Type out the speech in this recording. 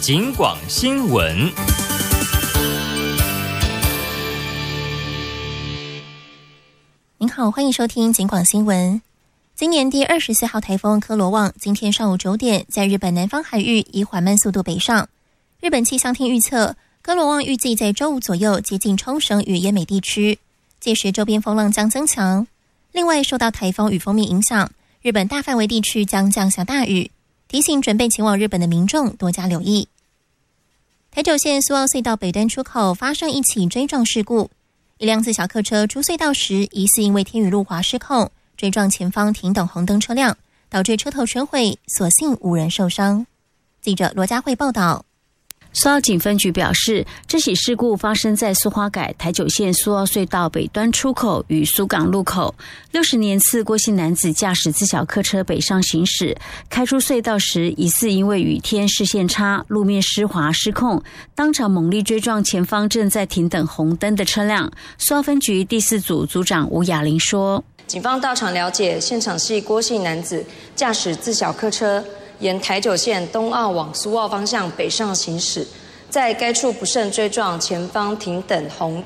警广新闻。 您好，欢迎收听警广新闻。今年第24号台风科罗旺今天上午9点在日本南方海域以缓慢速度北上。日本气象厅预测，科罗旺预计在周五左右接近冲绳与奄美地区，届时周边风浪将增强。另外，受到台风与锋面影响，日本大范围地区将降下大雨，提醒准备前往日本的民众多加留意。台九线苏澳隧道北端出口发生一起追撞事故，一辆自小客车出隧道时，疑似因为天雨路滑失控，追撞前方停等红灯车辆，导致车头全毁，所幸无人受伤。记者罗佳慧报道。 苏澳警分局表示，这起事故发生在苏花改台九线苏澳隧道北端出口与苏港路口。60年次郭姓男子驾驶自小客车北上行驶，开出隧道时，疑似因为雨天视线差，路面湿滑失控，当场猛力追撞前方正在停等红灯的车辆。苏澳分局第4组组长吴雅玲说：“ 警方到场了解，现场系郭姓男子驾驶自小客车沿台九线东澳往苏澳方向北上行驶，在该处不慎追撞前方停等红